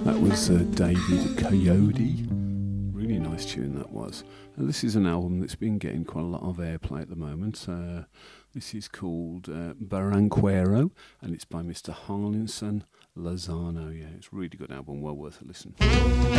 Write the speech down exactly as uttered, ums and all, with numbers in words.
That was uh, David Coyote. Really nice tune that was. And this is an album that's been getting quite a lot of airplay at the moment. Uh, this is called uh, Barranquero, and it's by Mister Harlinson Lozano. Yeah, it's a really good album, well worth a listen.